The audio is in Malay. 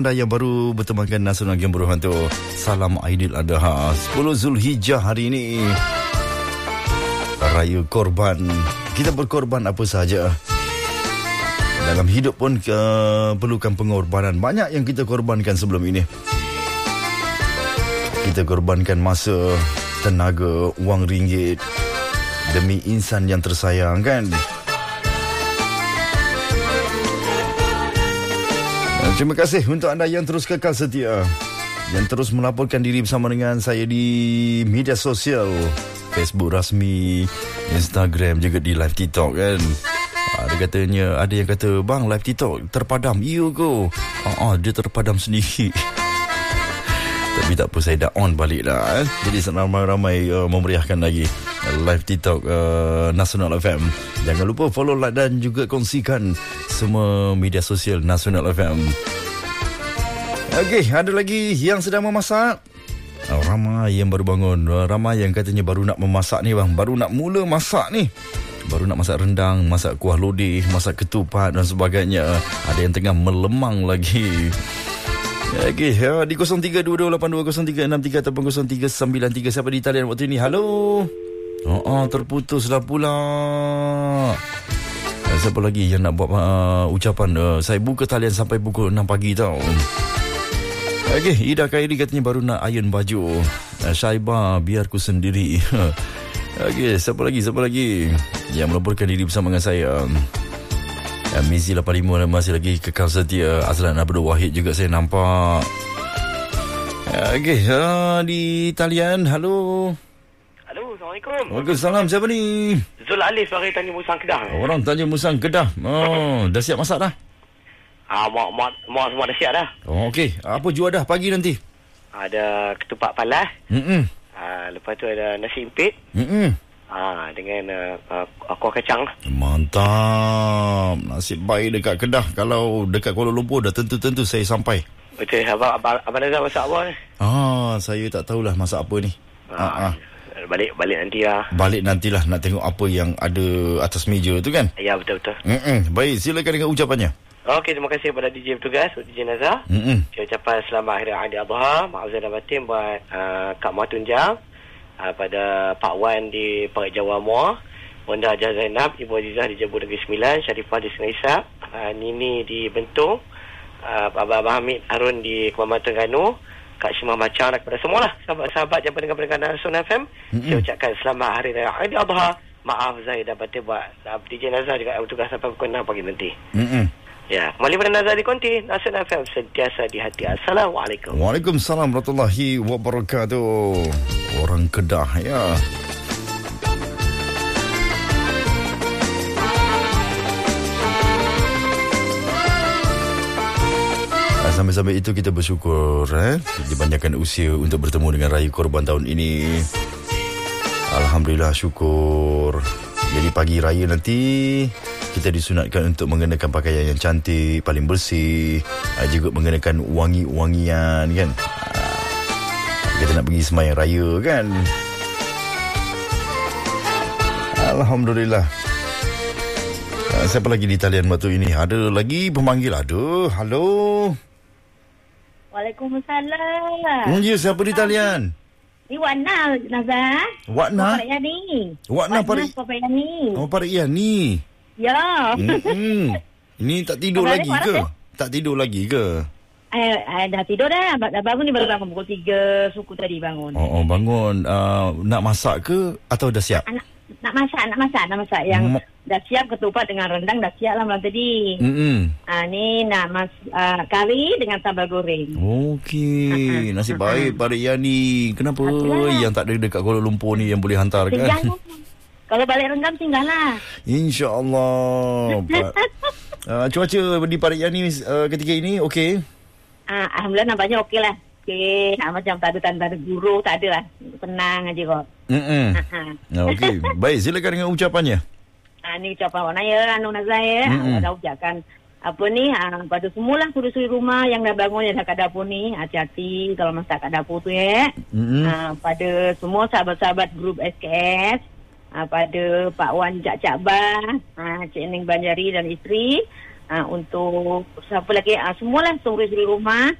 Anda yang baru bertemankan Nasional Game Berhantu, salam Aidil Adha 10 Zulhijjah hari ini, Raya Korban. Kita berkorban apa sahaja. Dalam hidup pun perlukan pengorbanan. Banyak yang kita korbankan sebelum ini. Kita korbankan masa, tenaga, wang ringgit demi insan yang tersayang, kan? Terima kasih untuk anda yang terus kekal setia, yang terus melaporkan diri bersama dengan saya di media sosial, Facebook rasmi, Instagram, juga di live TikTok, kan? Ada yang kata, bang, live TikTok terpadam. Ya ke? Dia terpadam sendiri. Tapi tak apa, saya dah on balik dah. Jadi ramai-ramai memeriahkan lagi live TikTok Nasional FM. Jangan lupa follow, like dan juga kongsikan semua media sosial Nasional FM. Okey, ada lagi yang sedang memasak. Ramai yang baru bangun. Ramai yang katanya baru nak memasak ni, bang. Baru nak mula masak ni. Baru nak masak rendang, masak kuah lodeh, masak ketupat dan sebagainya. Ada yang tengah melemang lagi. Okey, di 0322820363 ataupun 0393. Siapa di talian waktu ini? Halo. Terputuslah pula. Siapa lagi yang nak buat ucapan? Saya buka talian sampai pukul 6 pagi tau. Okey, Ida Khairi katanya baru nak iron baju. Syaibah, biar ku sendiri. Okey, siapa lagi yang melaporkan diri bersama dengan saya? Mizi 85 masih lagi kekal setia. Azlan Abdul Wahid juga saya nampak. Okey, di talian. Halo. Assalamualaikum. Waalaikumsalam. Siapa ni? Zul Alif dari Tanjung Musang, Kedah. Orang Tanjung Musang, Kedah. Dah siap masak dah? Mak semua dah siap dah. Okey. Apa jual dah pagi nanti? Ada ketupat palas. Lepas tu ada nasi impit. Dengan kuah kacang. Mantap. Nasib baik dekat Kedah. Kalau dekat Kuala Lumpur dah tentu saya sampai. Betul. Abang Nazar masak apa ni? Saya tak tahulah masak apa ni. Balik nanti lah. Balik nantilah nak tengok apa yang ada atas meja tu, kan? Ya, betul. Baik, silakan dengan ucapannya. Okey, terima kasih kepada DJ bertugas, DJ Nazar. Saya ucapkan selamat Hari Raya Adha, maaf zahir dan batin buat Kak Muar Tunjang, pada Pak Wan di Parit Jawa Muar, Bonda Hajar Zainab, Ibu Azizah di Jambu Negeri Sembilan, Syarifah di Sungai Isap, Nini di Bentong, Abang Hamid Harun di Kuala Terengganu, Kak Syimah Macang, dan kepada semualah sahabat-sahabat yang pendengar-pendengar Nasional FM. Saya ucapkan selamat Hari Raya Adha. Maaf zahir dan batin buat DJ Nazar juga bertugas sampai pukul 6 pagi nanti. Ya, kembali pada Nazar di Konti Nasional FM, sentiasa di hati. Assalamualaikum. Waalaikumsalam warahmatullahi wabarakatuh. Orang Kedah, ya. Sampai-sampai itu kita bersyukur dipanjangkan usia untuk bertemu dengan Raya Korban tahun ini. Alhamdulillah, syukur. Jadi pagi raya nanti kita disunatkan untuk mengenakan pakaian yang cantik, paling bersih, juga mengenakan wangi-wangian, kan? Kita nak pergi sembahyang raya, kan? Alhamdulillah. Siapa lagi di talian waktu ini? Ada lagi pemanggil? Ada. Halo. Waalaikumsalam. Ya, siapa di talian? Ni Wana Nazar. Wana? Parit Yani. Wana Parit Yani. Parit Yani. Ya. Ini tak tidur lagi ke? Tak tidur lagi ke? Dah tidur dah. Dah bangun ni, baru bangun pukul 3 suku tadi bangun. Bangun. Nak masak ke atau dah siap? Nak masak. Yang dah siap ketupat dengan rendang dah siap lah malam tadi. Ni nak kari dengan sambal goreng. Okey. Nasib baik Parit Yani. Kenapa yang tak ada dekat Kuala Lumpur ni yang boleh hantar, kan? Kalau balik Renggam tinggal lah. InsyaAllah. Cuaca di Parit Yani ketika ini okey? Alhamdulillah nampaknya okey lah. Okey, macam tak ada tanda guru, tak ada lah. Tenang aja kok. Okey, baik, silakan dengan ucapannya. Ni ucapan warna ya, Nazar ya. Dah ucapkan apa ni, pada semualah suri-suri rumah yang dah bangun, yang dah kat dapur ni, hati-hati kalau masak kat dapur tu ya. Pada semua sahabat-sahabat grup SKS, pada Pak Wan Cak Bah, Cik Ning Banjari dan isteri, Untuk siapa lagi, semualah suri-suri rumah